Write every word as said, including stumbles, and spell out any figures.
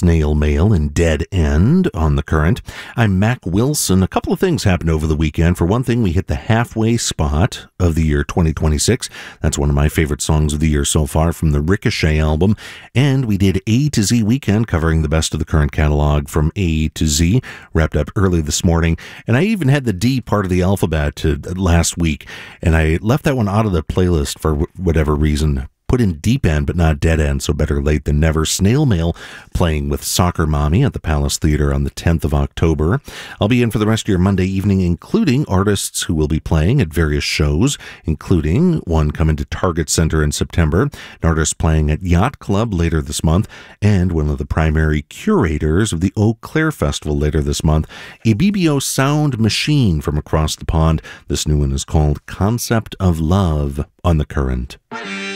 Snail Mail and Dead End on The Current. I'm Mac Wilson. A couple of things happened over the weekend. For one thing, we hit the halfway spot of the year twenty twenty-six. That's one of my favorite songs of the year so far from the Ricochet album. And we did A to Z Weekend, covering the best of the current catalog from A to Z. Wrapped up early this morning. And I even had the D part of the alphabet uh, last week. And I left that one out of the playlist for w- whatever reason. Put in Deep End, but not Dead End, so better late than never. Snail Mail playing with Soccer Mommy at the Palace Theater on the tenth of October. I'll be in for the rest of your Monday evening, including artists who will be playing at various shows, including one coming to Target Center in September, an artist playing at Yacht Club later this month, and one of the primary curators of the Eau Claire Festival later this month, a B B O Sound Machine from across the pond. This new one is called Concept of Love on The Current.